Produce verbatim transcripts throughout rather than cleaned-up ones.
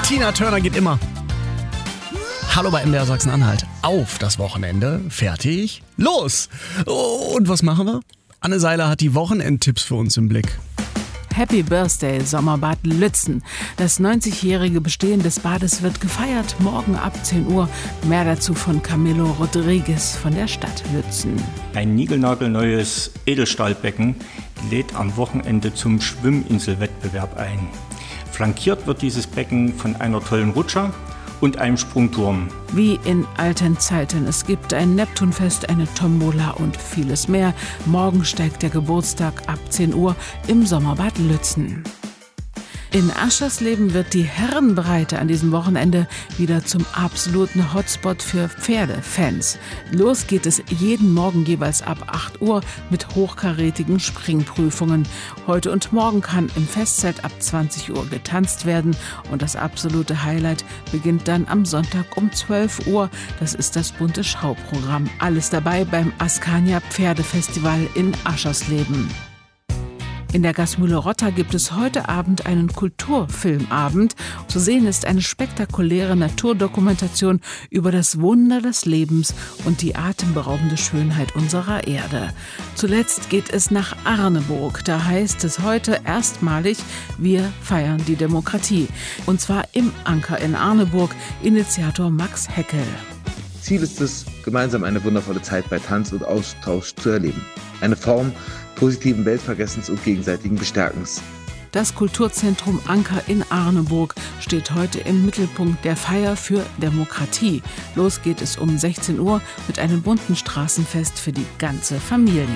Tina Turner geht immer. Hallo bei M D R Sachsen-Anhalt. Auf das Wochenende. Fertig. Los! Und was machen wir? Anne Seiler hat die Wochenendtipps für uns im Blick. Happy Birthday, Sommerbad Lützen. Das neunzigjährige Bestehen des Bades wird gefeiert, morgen ab zehn Uhr. Mehr dazu von Camilo Rodriguez von der Stadt Lützen. Ein niegelnagelneues Edelstahlbecken lädt am Wochenende zum Schwimminselwettbewerb ein. Flankiert wird dieses Becken von einer tollen Rutsche und einem Sprungturm. Wie in alten Zeiten. Es gibt ein Neptunfest, eine Tombola und vieles mehr. Morgen steigt der Geburtstag ab zehn Uhr im Sommerbad Lützen. In Aschersleben wird die Herrenbreite an diesem Wochenende wieder zum absoluten Hotspot für Pferdefans. Los geht es jeden Morgen jeweils ab acht Uhr mit hochkarätigen Springprüfungen. Heute und morgen kann im Festzelt ab zwanzig Uhr getanzt werden und das absolute Highlight beginnt dann am Sonntag um zwölf Uhr. Das ist das bunte Schauprogramm. Alles dabei beim Askania Pferdefestival in Aschersleben. In der Gasmühle Rotta gibt es heute Abend einen Kulturfilmabend. Zu sehen ist eine spektakuläre Naturdokumentation über das Wunder des Lebens und die atemberaubende Schönheit unserer Erde. Zuletzt geht es nach Arneburg. Da heißt es heute erstmalig, wir feiern die Demokratie. Und zwar im Anker in Arneburg, Initiator Max Heckel. Ziel ist es, gemeinsam eine wundervolle Zeit bei Tanz und Austausch zu erleben. Eine Form positiven Weltvergessens und gegenseitigen Bestärkens. Das Kulturzentrum Anker in Arneburg steht heute im Mittelpunkt der Feier für Demokratie. Los geht es um sechzehn Uhr mit einem bunten Straßenfest für die ganze Familie.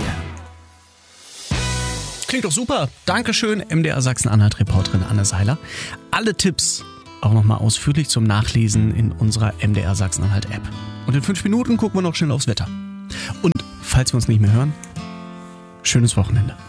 Klingt doch super. Dankeschön, M D R Sachsen-Anhalt-Reporterin Anne Seiler. Alle Tipps auch nochmal ausführlich zum Nachlesen in unserer M D R Sachsen-Anhalt-App. Und in fünf Minuten gucken wir noch schnell aufs Wetter. Und falls wir uns nicht mehr hören, schönes Wochenende.